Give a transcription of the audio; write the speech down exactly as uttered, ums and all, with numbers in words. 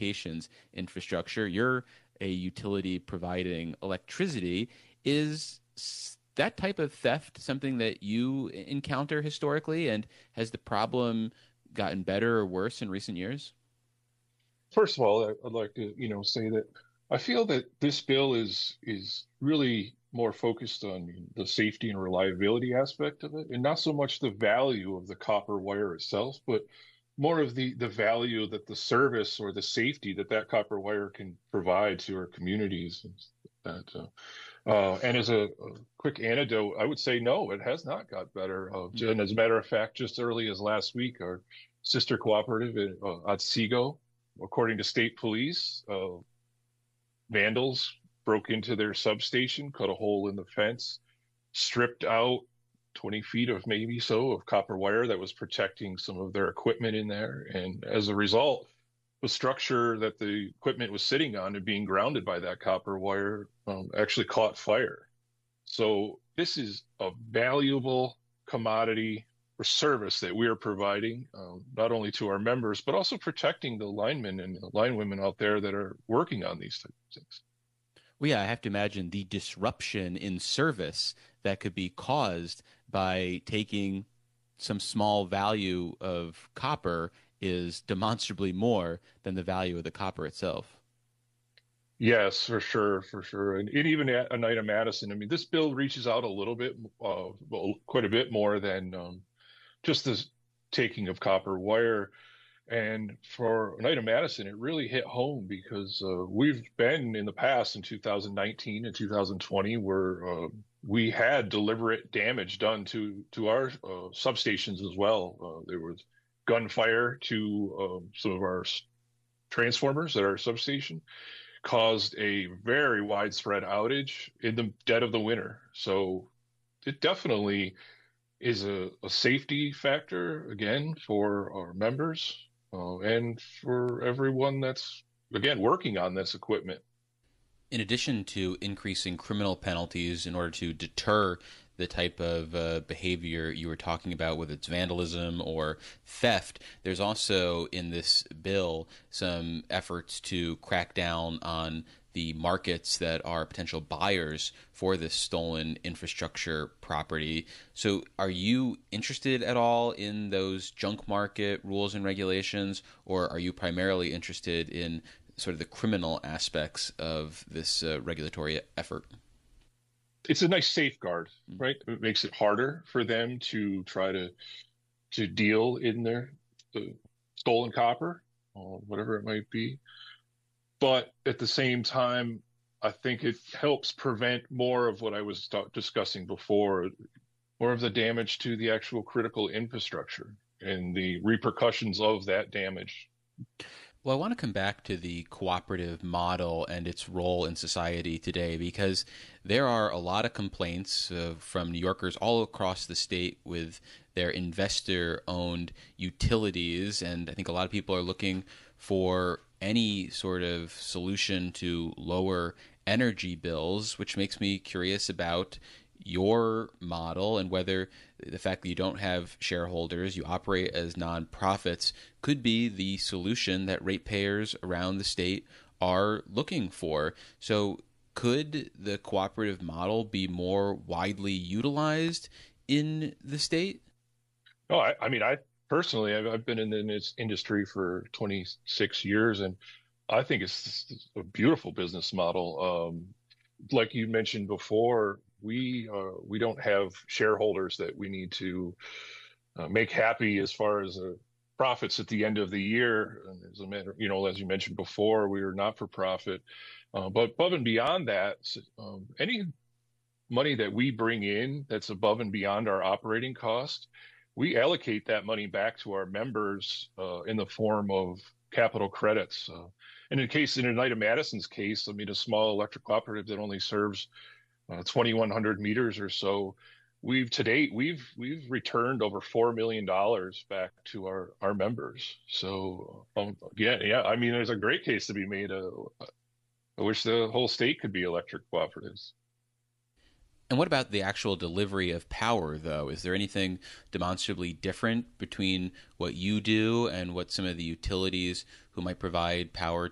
telecommunications infrastructure. You're a utility providing electricity. Is s- that type of theft something that you encounter historically? And has the problem gotten better or worse in recent years? First of all, I- I'd like to, you know, say that I feel that this bill is is really more focused on the safety and reliability aspect of it, and not so much the value of the copper wire itself, but more of the the value that the service or the safety that that copper wire can provide to our communities. And that, uh, uh, and as a, a quick anecdote, I would say no, it has not got better. Uh, and as a matter of fact, just early as last week, our sister cooperative in uh, Otsego, according to state police, uh, vandals broke into their substation, cut a hole in the fence, stripped out twenty feet of maybe so of copper wire that was protecting some of their equipment in there. And as a result, the structure that the equipment was sitting on and being grounded by that copper wire um, actually caught fire. So this is a valuable commodity or service that we are providing, um, not only to our members, but also protecting the linemen and the linewomen out there that are working on these types of things. Well, yeah, I have to imagine the disruption in service that could be caused by taking some small value of copper is demonstrably more than the value of the copper itself. Yes, for sure, for sure. And, and even at Oneida Madison, I mean, this bill reaches out a little bit, uh, well, quite a bit more than um, just this taking of copper wire. And for Oneida Madison, it really hit home because uh, we've been in the past in two thousand nineteen and two thousand twenty where uh, we had deliberate damage done to to our uh, substations as well. Uh, there was gunfire to um, some of our s- transformers at our substation, caused a very widespread outage in the dead of the winter. So it definitely is a, a safety factor again for our members uh, and for everyone that's again working on this equipment. In addition to increasing criminal penalties in order to deter the type of uh, behavior you were talking about, whether it's vandalism or theft, there's also in this bill some efforts to crack down on the markets that are potential buyers for this stolen infrastructure property. So, are you interested at all in those junk market rules and regulations, or are you primarily interested in sort of the criminal aspects of this uh, regulatory effort? It's a nice safeguard, right? It makes it harder for them to try to to deal in their the stolen copper or whatever it might be. But at the same time, I think it helps prevent more of what I was ta- discussing before, more of the damage to the actual critical infrastructure and the repercussions of that damage. Well, I want to come back to the cooperative model and its role in society today because there are a lot of complaints uh, from New Yorkers all across the state with their investor owned utilities. And I think a lot of people are looking for any sort of solution to lower energy bills, which makes me curious about your model and whether the fact that you don't have shareholders, you operate as nonprofits, could be the solution that ratepayers around the state are looking for. So, could the cooperative model be more widely utilized in the state? Oh, I, I mean, I personally, I've, I've been in this industry for twenty-six years, and I think it's a beautiful business model. Um, like you mentioned before, we uh, we don't have shareholders that we need to uh, make happy as far as uh, profits at the end of the year. And as a matter, you know, as you mentioned before, we are not for profit. Uh, but above and beyond that, um, any money that we bring in that's above and beyond our operating cost, we allocate that money back to our members uh, in the form of capital credits. Uh, and in case in Oneida Madison's case, I mean, a small electric cooperative that only serves uh, twenty-one hundred meters or so, we've to date we've we've returned over four million dollars back to our our members. So um, again, yeah, I mean, there's a great case to be made. Uh, I wish the whole state could be electric cooperatives. And what about the actual delivery of power, though? Is there anything demonstrably different between what you do and what some of the utilities who might provide power